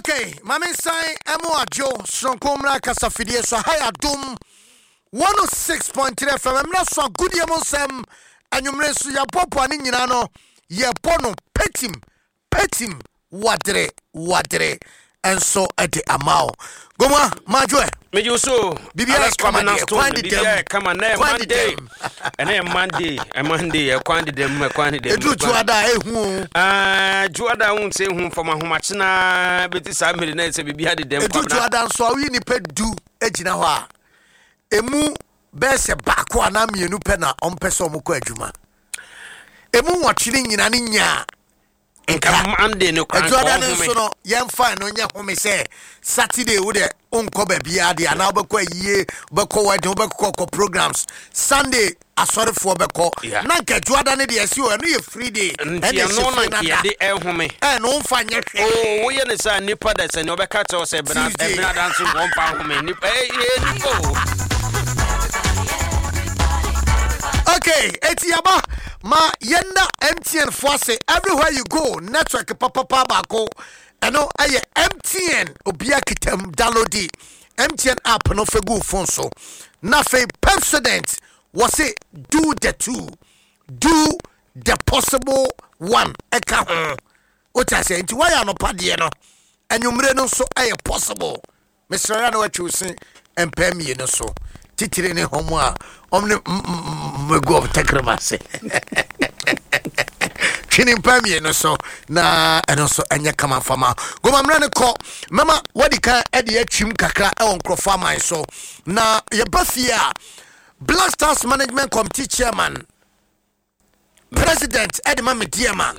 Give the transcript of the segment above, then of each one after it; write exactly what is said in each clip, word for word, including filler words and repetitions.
Okay, Mami Sai Emo Ajo Sonkomra Kasafidie so haya dum one oh six point three F M. I'm not so good yemo sem anyumre so ya popo ani nyina no ye bono petim petim wadre wadre enso ede amao. Goma majwe meju so bibia come na kwandi dem come na Monday ene Monday e Monday e kwandi dem e kwandi dem edu juada ehu ah juada hun se hu fama homache na beti sa meri na se bibia de dem edu juada nso awi ni pedu ejina ho a emu bese bako ana mienu pe na ompese omukọ adwuma emu watwiri nyina ne nya Nka Monday no kwan Jordan so no yem fine no nya home say Saturday wo de onko ba bia de ana obekọ yie obekọ wedding obekọ programs Sunday asorefo obekọ na nka Jordan de esi o no ye free day e no no ye de ehome eh no mfa nya hwe oh wo ye ne sa nipa da se ne obeka che o se bena bena dance wo mfa home nipa eh nipa Okay, etiaba ma yenda M T N force everywhere you go network papa papa bako eno aye M T N obia kitem download M T N app no fegu phone so na fe president was it do the two do the possible one eka ho what I say nti why no pade no enwumre no so aye possible Mister Rano wa choose empem no so titire ne homo a omne mego tekremase twini mpamie no so na eno so enya kama fama goma mra ne ko mama wadi ka ede atwim kakra e won krofa man so na ye bafia Black Stars Management Committee Chairman President Edma Mediama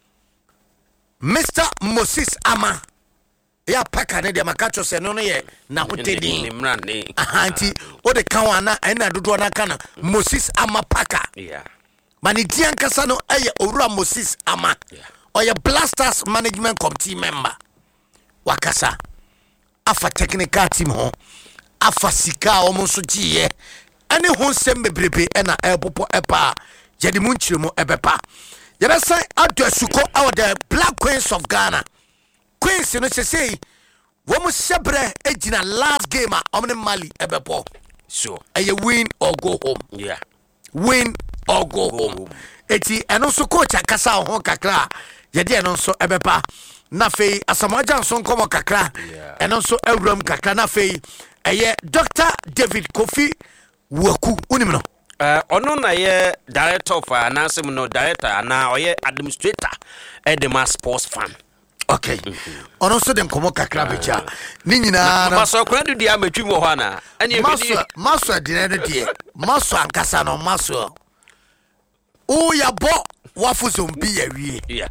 Mister Moses Ama ya paka ne de makacho se no no ye na hotedin ahanti o de kan na ena dodo na kana Moses Ama paka yeah mani dian kasa no eye owura Moses Ama yeah oye Black Stars Management Committee member wakasa afa technical team ho afa sika o mo so giye ene ho sem bebrebe ena ebopo epa yedi munchiremu ebepa yebesa adosuko awo the Black Queens of Ghana Queens no say wo mo sebre ejina last game a omne Mali ebepo so eye win or go home yeah win or go, go home. home eti eno so coach akasa ho kakra yede eno so ebepa na fei asamaja nso nkomo kakra eno so awuram kakra na fei eye Doctor David Kofi Waku unim no Uh, ono na ye director of anasem no director ana oye administrator Edema Sports Fan. Okay. Mm-hmm. Ono so dem komo kakra becha. Ni nyina na maso kwadu dia matwim ho ana. Ani maso maso de ne de. Maso ankasa no maso. O ya bo wafu zombi ya wie. Yeah.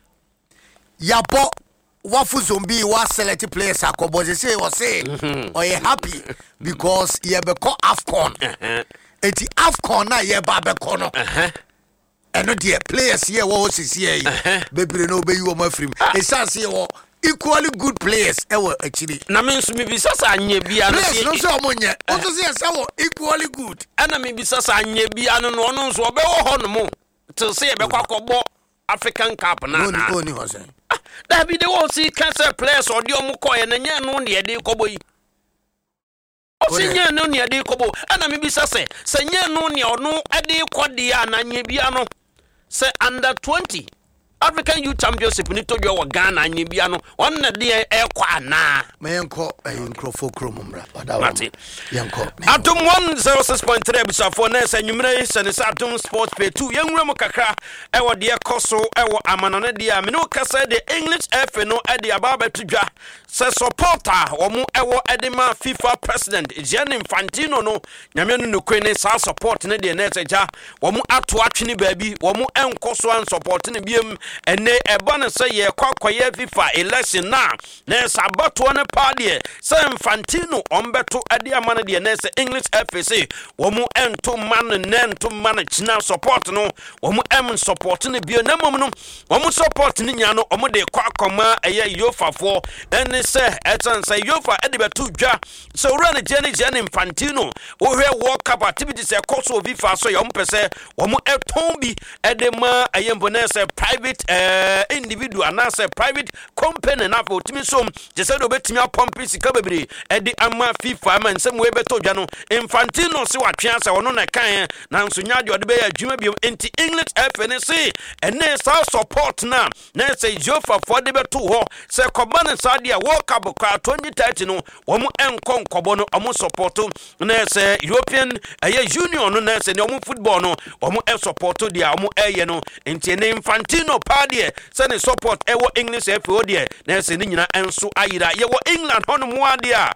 Ya bo wafu zombi wa select players akobo say was say or you happy because ye be call AFCON. Uh-huh. Eti AFCON na ye ba be kono eh eno de players here wo sisi here bebre no be you ma frim e sanse wo equally good players e wo actually na me nso me bi sasa anye bia no se no se omonye o so se se wo equally good ana me bi sasa anye bia no no no nso obe wo ho no mo till say e be kwakobo African Cup na na oni ho say da bi de wo si cancer players odi omuko ye na nya no de de kobo yi Osinye no ne ade kobo ana me bisa se se nye no ne ono ade kode ana nye bia no se under twenty African Youth Championship ni to wa Ghana nye bia no on na de e kwa na me yenko e nkrofo kromumra Mati yenko Atom one oh six point three bisafo na se nwumre se ne Atom Sports Pay two yenwure mo kakra e wo de koso e wo amano ne de a me no kasa de English F A no e de ababa tudwa se supporter wo mo e wo edema FIFA president Gianni Infantino no nyame no nokwe ne sa support ne de na eja wo mo ato atwene baabi wo mo enkoso an support ne biem ene eba ne se ye kwakoye FIFA election na na sabato ne pade se Infantino ombeto ade amane de na se English F A C wo mo ento man ne ento man china support no wo mo em support ne bio na mom no wo mo support ne nya no omo de kwakoma eye yofa fo ene se etan se yofa ede betu dwa so ura ne Gianni Gianni Infantino wo hwe World Cup activities e koso FIFA so ye ompese wo mo eton bi ede ma eye mbone se private private uh, individual and as a private company na for timi som je say do betimi apompi sika bebre e di ama FIFA man sem we beto dwa no Infantino se watwe asa wono na kan na nso nya de ode be adwuma bi enti English F N C ene sa support na na say Jofa for de beto ho se kobane sa de World Cup ka twenty thirty no wo mu enko nkobo no omo support na say European aya union no na say ne omo football no omo e support de omo eye no enti ne Infantino pa de se ne support e wo English F O de na say ne nyina enso ayira ye wo England hono mo ade a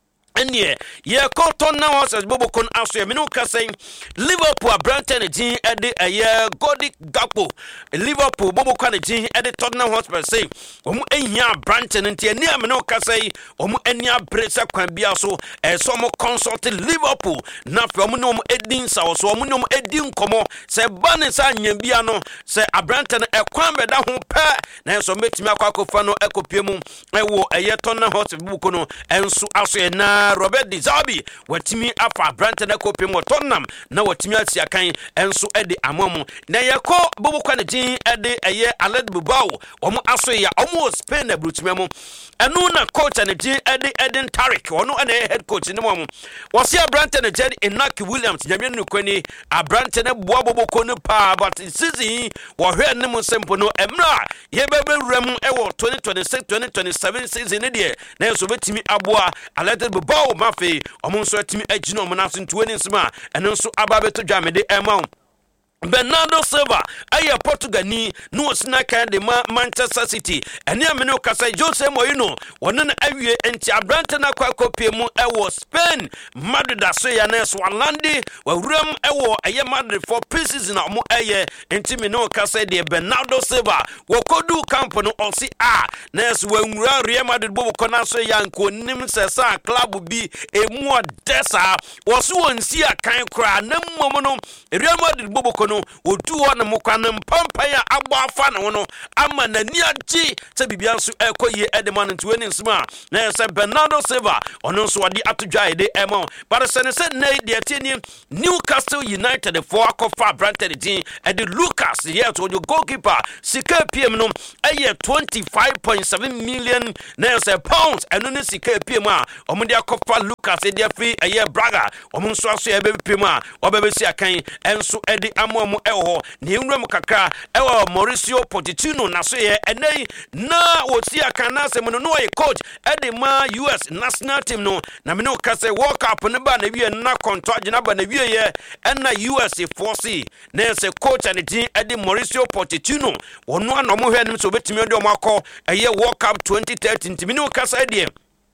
Anye ye ko Tottenham Hotspur bobo kon aso me no ka say Liverpool Brighton gin e de aye Godi Gakpo Liverpool bobo kan gin e de Tottenham Hotspur say omu ehia Brighton ntia ni me no ka say omu ania bresa kwan bia so e so mo consult Liverpool na fe omu no edin sa so omu no edin komo say bane sa nya bia no say Brighton e kwan beda ho pa na so metimi akwa kofa no ekopie mu e wo aye Tottenham Hotspur bobo no enso aso e na Robert De Zerbi watimi afa Brighton na kopim Tottenham na watimi atia kan enso e de amamu na yeko bobo kwa ne gin e de eye Aled Bilbao omo aso ya omo Spain na brutimi mu enu na coach ne gin e de Eden Tariq ono na head coach ne mu wose Brighton ne Jed Inaki Williams nyame nu kwani Brighton ne boa bobo ko ne pa but season wo hwe ne mu sempo no emra ye bebe wram e wo twenty twenty-six twenty twenty-seven season ne de na so betimi aboa Aled Bilbao mafe omonso atimi agino omonaso ntuweni nsima eno nso ababeto dwamede ema Bernardo Silva aye Portugali no snaka de Manchester City ene amene okasa Jose Mourinho wono na awie enti abrante na kwa kopie mu ewo Spain Madrid aso ya na Swalandi wawuram ewo aye Madrid for preseason na mo aye enti me no okasa de Bernardo Silva wokodu camp no osi a na so wanwura Real Madrid bobo kona so ya nkonim sesa club bi emu odesa woso wonsi akan kra na mmom no Real Madrid bobo no odu ho na mokwa na mpampa ya agbo afa na wono ama na ni agi se bibia nso ekoye edman ntuweni nsima na se Bernardo Silva ono nso wadi atodwa ede ema but se ne se na de atini Newcastle United for akofa Brighton din e de Lucas yet o goalkeeper sika P M no eye twenty-five point seven million na se pounds eno ne sika P M a omo de akofa Lucas e de free eye Braga omo nso aso e be P M a obebesi akan enso e de amo mu eho ne nwram kakra ewo Mauricio Pochettino na so ye enei na woti aka na se mu no ye coach e de ma U S national team no na me no ka se World Cup ne ba na wie na contract na ba na wie ye na U S force na se coach and team e de Mauricio Pochettino wono ana mo hwe nim so betimi de o makọ eye World Cup twenty thirteen timi no ka se de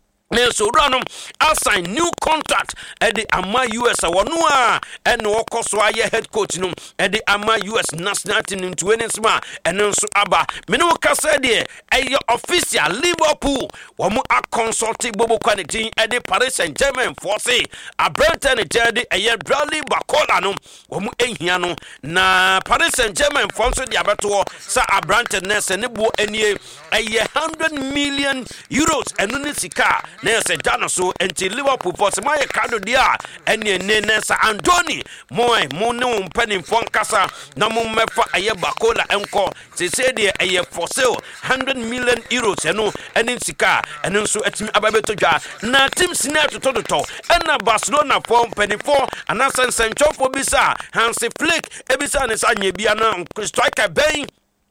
so Ranum assign new contract at the Ama U S Awanua and Okoswaya head coach no at the Ama U S national team in twenty sma and then so Abba Mino Casade a official Liverpool Wamu a consulting Bobo Quality at the Paris Saint Germain force a Brighton Jedi a year Bradley Bacolano Wamu Ehiano na Paris Saint Germain force the Abato Sa a Brighton Ness and Nibu any a year hundred million euros and Unisika. Na se dano so enti Liverpool for se my kado dia ene ne sa Andoni moy mo ne mpani fon kasa na mo mefa aye Bakola enko se se de aye for sale one hundred million euros eno ene sika ene nso atimi ababeto dwa na team sina to to to ena Barcelona for mpani for anasa Sancho for bisa Hansi Flick ebisa ne sa nya bia na striker ben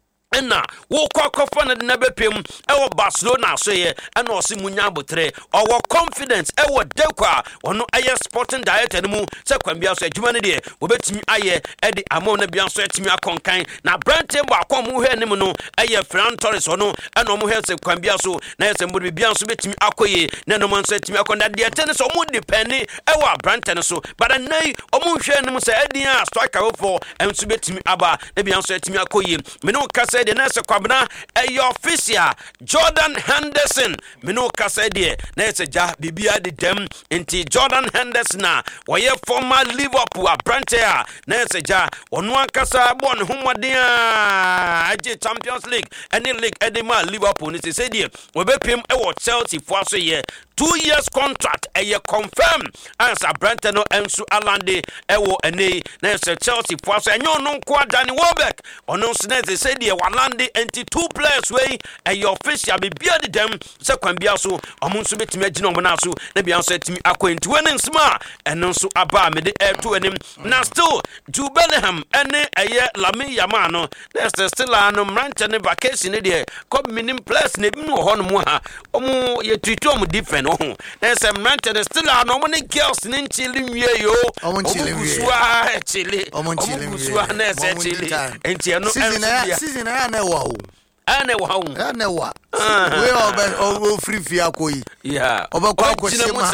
na wo kwakofa na de nabepem ewo Barcelona so ye na osi munya botre owo confidence ewo dekwa wono aye sporting director mu se kwambia so adwuma ne de wo betimi aye e de amon na bia so etimi akonkan na brante bo akom hwe ne mu no aye Ferran Torres wono na omo hwe se kwambia so na se mbo bia so betimi akoye na no man so etimi akonda de tene so mo depend ewo brante ne so but nay omo hwe ne mu se edian striker for enso betimi aba na bia so etimi akoye me no kasa de na se kwabna e official Jordan Henderson me no kasa de na se ja bibia de dem enti Jordan Henderson na woye former Liverpool branche a na se ja onu ankasa bon homoden a age Champions League any league edema Liverpool ni se de we be pem e wo Chelsea for so ye two years contract e ye confirm as a Brentano no ensu alande e wo ene na se Chelsea for so enyo no nko Danny Welbeck ono se na se de walande enti two players way and your official be beard them se kwan bia so omo nso betimi agina omo na so na bia nso atimi akwenti wenen sma eno nso aba me de air to enim na still Jude Bellingham ene eye Lamine Yamal no there's still an ranch ne vacation ne de come minim place ne bi no ho no mu ha omo ye tutu omo different ho there's a ranch ne still an omo ne girls ne chili nwie yo omo chili nwie chili omo chili nwie na se chili enti eno season na na wa o ana wa ho ana wa we obe o free free akoyi yeah obekwa akosi ma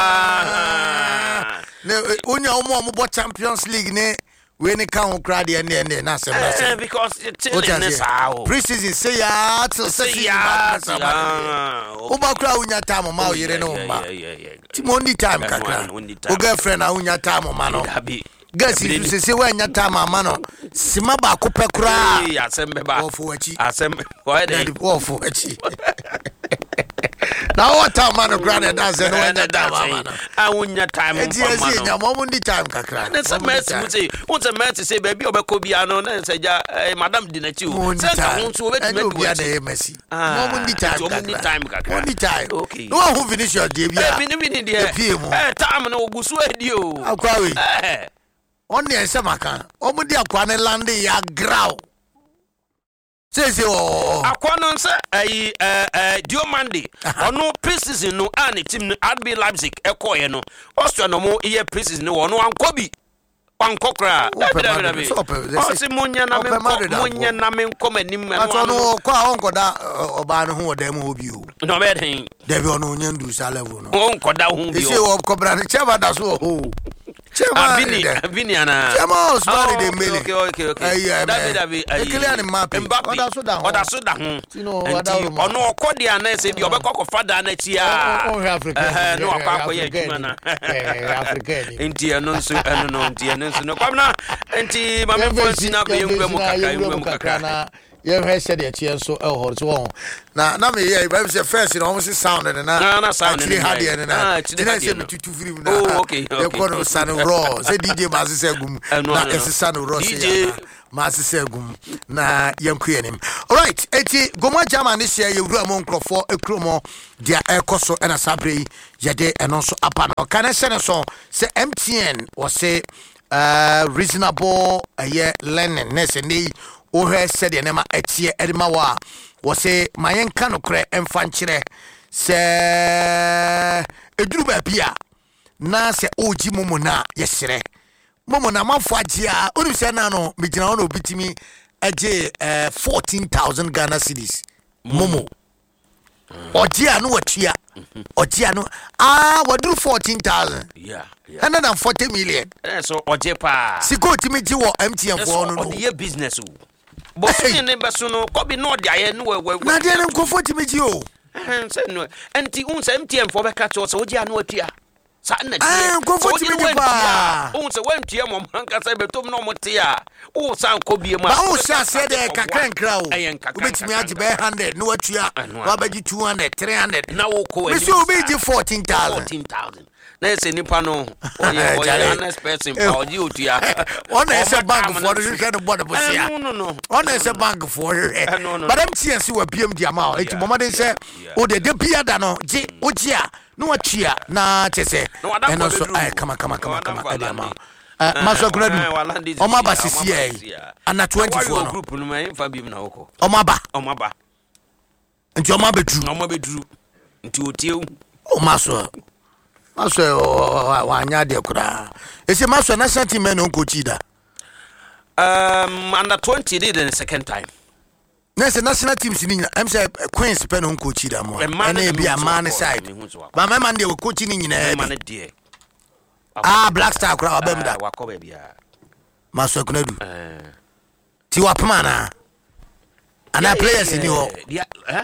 ne onya omo omo bo Champions League ne we ne kan okra de ne ne na asem na asem because chili sao pre-season say ya to say ya obakra unya time ma o yire no ma timondi time kakra o girlfriend a unya time ma no Guys, if you say when you time mano, sima ba ko pe kura. Eh, asembe ba. Ofu achi. Asembe. Why dey? Ofu achi. Now what time man grande dance no when the time mano. I wunya time mano. Enti esi nya mo mundi time kakra. Na se mess mu say, won se mess say baby obeko bia no na se ja madam di na chi o. Se ka won so obetime do bia na Messi. Mo mundi time kakra. Mo mundi time kakra. Mundi time. Okay. No who finish your day bia. Eh, fini fini dia. Eh, time no ogusu edi o. Akwa we. Eh. On the Samaka, Omudi Aquane Landi ya growl. Says you, Aquanon, sir, a Diomandi, or no pieces in no any team, I'd be Leipzig, a coino, Austria no more ear pieces, no one, one Kobe, one cockra, Simunia Namin Common, I don't know, Uncle Obano who them who you. No bad thing, Devon Union do Salavuno, Uncle Down, you see, Cobra, the Chava, that's all. Vini, Vini, ana. Chamos, married a million. Okay, okay, okay. Yeah, David, I clear map. What else would that? What else would that? You know, or no, Cordia, and I said, you're a cock of father next year. Oh, African. No, African. African. India, no, no, no, India, no, no, come now. And my friends in Abia, you have said it here so oh so na na me here if say first you almost sound and na na sound actually had it na actually say to to free na oh okay okay you call sound raw say D J Mazise gum na ese sound raw say Mazise gum na yanku enim all right eti goma jama ne share ye wura mo nkrofo ekromo dia ekoso na sabre ye de eno so apa no kan se ne so say M T N was say uh reasonable uh, learning ne se ni o he said the name etie edema wa wo se mayenka no kre emfa nkyere se eduru ba bia na se oji momo na yesere momo na mafo agia onu se na no megina ono bitimi age fourteen thousand Ghana cedis momo ogia no watua ogia no ah waduru fourteen thousand yeah yeah one hundred forty million eh so oje pa siko timi ji wo M T N fo no no the business o but in the beso Kobe no dia no we na dia no kofo timi ji o say no enti un say M T N fo be ka to so ogia no atua sa na dia ah kofo timi ji pa un say wantua mo manka say betom no mo tia o san Kobe ma ba o sha say de kakran kra o obetimi agi be one hundred no atua wa ba gi two hundred three hundred na wo ko we so be gi fourteen thousand na se nipa no oye oye honest person pa oji otua on is a bank for the kind of board boss ya no no on is a bank for but M T N si wa P M D ama eti mama den say o de de bia da no ji ogia no atua na chese eno so ai kama kama kama kama ade ama maso kunadu o ma ba sisi e ana twenty-four no group no mai fa bi na woko o ma ba o ma ba nti o ma bedru o ma bedru nti otie o maso maso wa anya de kura ese maso national team men on coach da um under twenty did the second time nese national team sini am say Queens pen on coach da mo ene bia man side ba my man dey coach ni nyina man dey ah Black Star kura obem da wa ko ba bia maso kunadu eh ti wa pama na ana players ni ho eh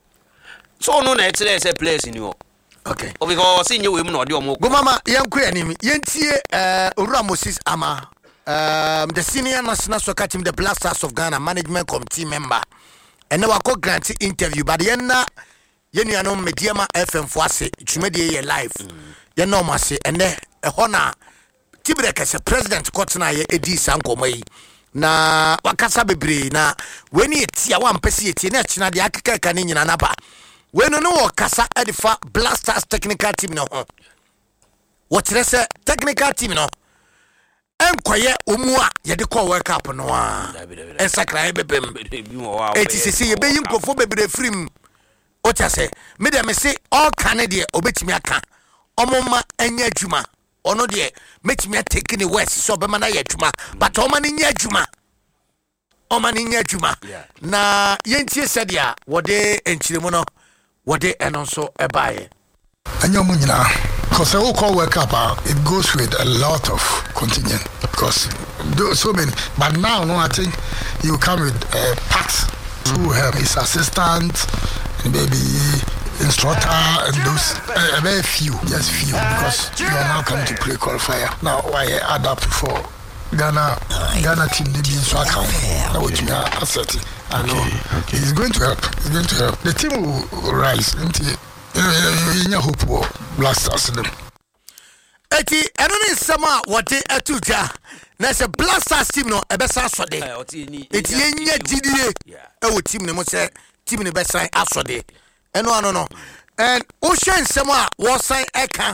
so no na etre say players ni ho okay o because see you we no de omo go mama yanku anim yentie eh Owura Moses Ama um the senior national soccer team the Black Stars of Ghana management committee member and now I grant interview but yen na yen no Mediama F M for ase twumede ye live yen no mase ene e ho na tibreka se president kotna ye edi sankomo yi na wakasa bebre na when ye tia wan pese ye tie na china de akeka ka ne nyina na ba when no wakasa edifa Blasters technical team no ho what say technical team no enkoye omu a ye de call World Cup no a ensakra bebem etisisi ye beyin kofo bebre frim o cha say me dem say all Canada obetimi aka omoma anya adwuma ono de metimi take ni west so be mana ye adwuma but oma ni nya adwuma oma ni nya adwuma na yentie sadia wode enchiremu no wode eno so ebaye anyo munyina because I will call World Cup uh, it goes with a lot of contingent because so many but now no I think you come with uh, Pat through him his assistant and maybe instructor and those uh, very few just few because you are now coming to play qualifier now why add up for Ghana Ghana team they be in so account now what you are asset I know okay, okay. It's going to help it's going to help the team will rise into in your hope Blasters them eti eno ni sama wote atuja na se Blasters team no ebesa asode eti enya gidie e wo team ne mo se team ne besan asode eno ano no and ocean sama wo san eka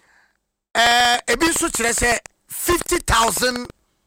eh ebi so kire se fifty thousand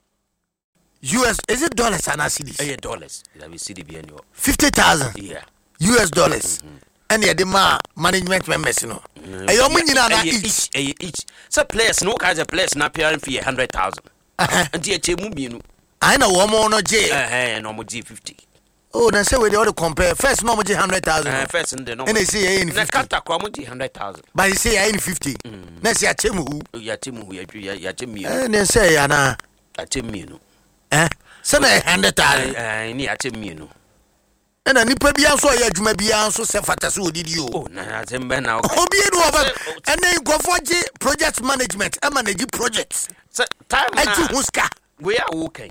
U S is it dollars and cedis eh dollars that we see the B N O fifty thousand yeah U S dollars mm-hmm. And the ma management members no ayo mu nyina na each each so players no ka the players na appearing fee one hundred thousand and ye che mu bienu I know one more no J eh no mo G fifty oh na say we dey all compare first no mo G one hundred thousand eh first and no and they say in fifty na kata kwa mo G one hundred thousand but you say in fifty na say a chemu ya chemu ya ya chemu eh na say ya na a chemu eh say na one hundred thousand eh ni a chemu and a nipa bia so ya adwuma bia so se fatase odidi o oh na atembe na obi edu oba and then go for project management e manage projects so time na ati huska we are working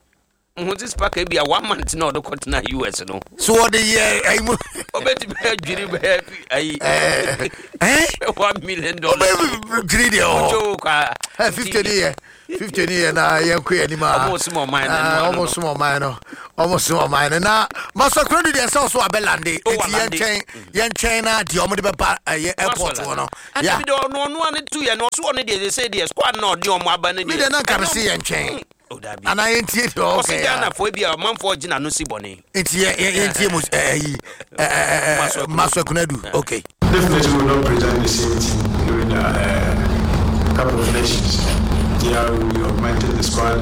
mo this pack e bia one month na odokot na U S no so what the year ai mo obeti be adwiri be ai eh eh one million dollars greedy o jo kwa fifty year fifty year na yanku anima almost more mine almost more mine no almost more mine na maso credit dey so so abelande eti yenchen yenchen na di omo de beba airport no yeah and no no no two year no so no dey say dey squad no di omo aba ne dey me dey na kan say yenchen odabi ana yentie do okay Ghana for bia man for gina no si bone eti yentie mo eh eh maso kunadu okay definitely will not present the same team during a uh, couple of nations. Yeah, we augmented the squad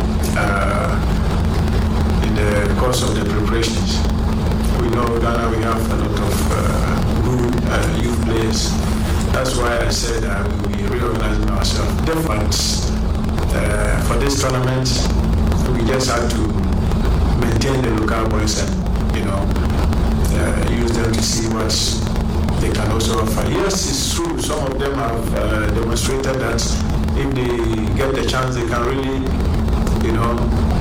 uh, in the course of the preparations. We know Ghana we have a lot of uh, good uh, youth players. That's why I said uh, we will be reorganizing ourselves. Different uh, for this tournament, we just had to maintain the local boys and you know uh, use them to see what they can also offer. Yes, it's true. Some of them have uh, demonstrated that if they get the chance, they can really, you know,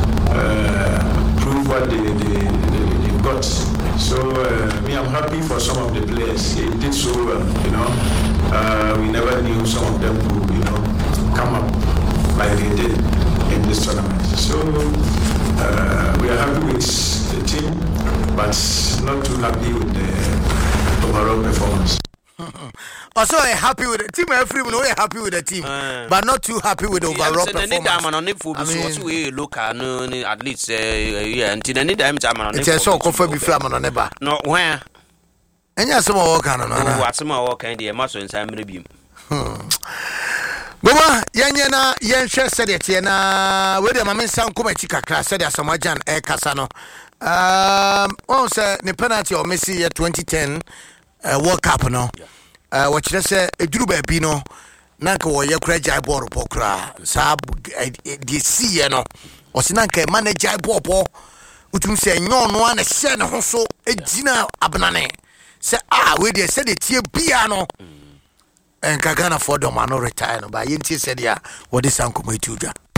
uh, prove what they, they, they, they've got. So, uh, me, I'm happy for some of the players. They did so well, you know. Uh, we never knew some of them would, you know, come up like they did in this tournament. So, uh, we are happy with the team, but not too happy with the overall performance. Also, I'm happy with the team. Everyone know happy with the team, uh, but not too happy with the overall yeah, performance. I mean, we look at at least uh, yeah. Until any time, it's so comfortable before I'm on never. No, where? And yes, some work on. What's some work? And the muscle inside me. Boma yanyana yenhwe sede tie na we de mame san koma chika kra sede asamajan e kasa no um on say ne penalty o Messi ye twenty ten uh, World Cup no uh what you say eduru ba bi no na ka wo ye kra jai ball po kra sa de see no o se na ka manager ball po utum se nyon no na hye ne ho so ejina abnane se ah we de sede tie bia no and Kagana for the man retire, but you said, yeah, what is Uncle Matuja?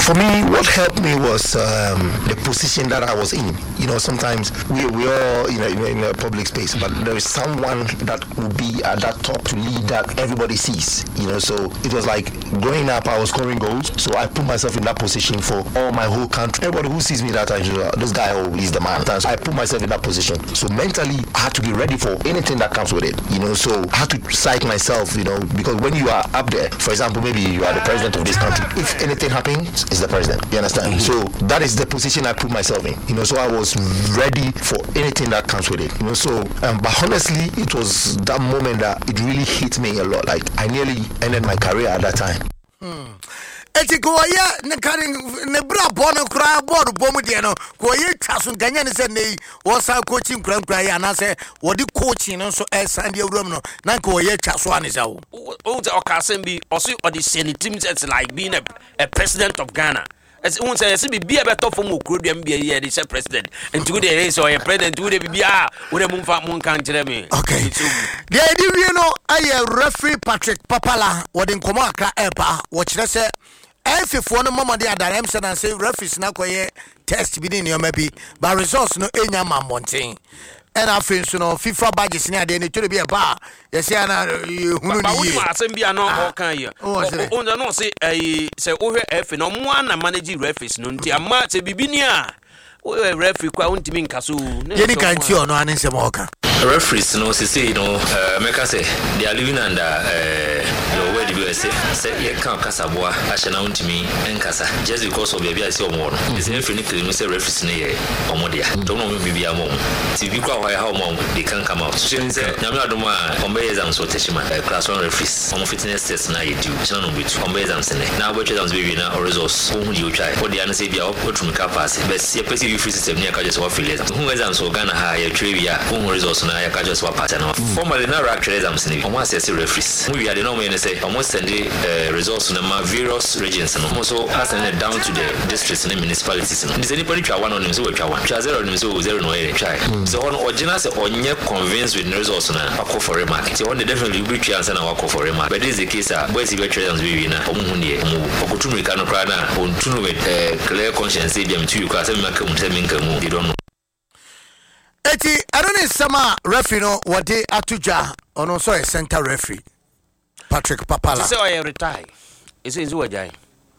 For me, what helped me was um, the position that I was in. You know, sometimes we we all you know in a public space, but there is someone that will be at that top to lead that everybody sees. You know, so it was like growing up, I was scoring goals, so I put myself in that position for all my whole country. Everybody who sees me that time, you know, this guy, oh, he's the man. So I put myself in that position. So mentally, I had to be ready for anything that comes with it. You know, so I had to psych myself. You know, because when you are up there, for example, maybe you are the president of this country. If anything happens, it's the president. You understand? Mm-hmm. So that is the position I put myself in. You know, so I was ready for anything that comes with it. You know, so um, but honestly, it was that moment that it really hit me a lot. Like I nearly ended my career at that time. Hmm. Eti ko ya ne kare ne bra bono kra board bomu de no ko ye twaso ganya ne se nei wo sa coaching kra kra ya na se wo di coaching no so e san de awuram no na ko ye twaso ane sa wo o the okasen bi osi or the senator it's like being a, a president of Ghana. As one says, be be a better for more could be a the president and to the race or a president to the B B R with a moon fat moon can't tell me. Okay, the idea you know, I referee Patrick Papala, what in Komaka Epa, watch let's say. If you want a moment there that I'm saying, say referees now quiet test within your maybe, but results no any man wanting. And I feel so no FIFA badges near the need to be a bar. Yes, yeah, you must be a no more can you? Oh, no, say a say over F no one a managing referees, no, dear March, a bibinia. Oh, referee, count to me, Casu. Jenny can't you no answer Moka. Referees, no, say, you know, make us say they are living under your way to be a say, say, you can't Casabua, I shall know to me and Casa, just because of baby I see more. It's infinitely Mister Referees near or Modia. Don't know maybe a mom. T V crowd how long they can come out. She said, Namaduma, Ombezam so Teshima, class one referees, on fitness test now you do, channel with Ombezam Sene. Now, which is baby now or resource, whom you try, for the answer be out to make up pass, but see a pretty free system near Kajas or affiliate. Who is so Ghana higher trivia, whom resource now Kajas or pattern of formerly now actually exams in almost as a referees. We are the no man say almost send the results in the various regions and also passing it down to the districts and the municipalities. Is anybody try one on him so which one? Zero on him so zero no way try. So on original say on your convinced with results and I call for remark. So on the definitely be chance and I call for remark. But this is the case uh boys you get trades we na omuhunye omu okutumi kanu kra na on tunu with clear conscience say them to you cause make them say me nkamu they don't know. Eti arone sama referee no wode atuja ono so a center referee Patrick Papala. Say I retire. Is it Zuajai?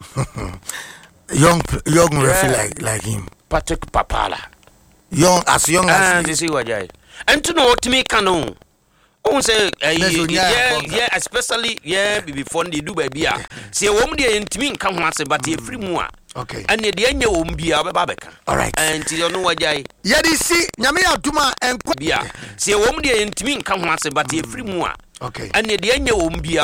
Young young yeah. referee like like him. Patrick Papala. Young as young as and this is Zuajai. And to know to me canon. Oh say yeah yeah especially yeah before they do baby. Say wom dey ntimi nka ho ase but e free mu a. Okay. And the enya wom bia obeba. All right. And you know what jai. Yeah di si nyame aduma enko bia. Say wom dey ntimi nka ho ase but e free mu a. Okay. And the enya wom bia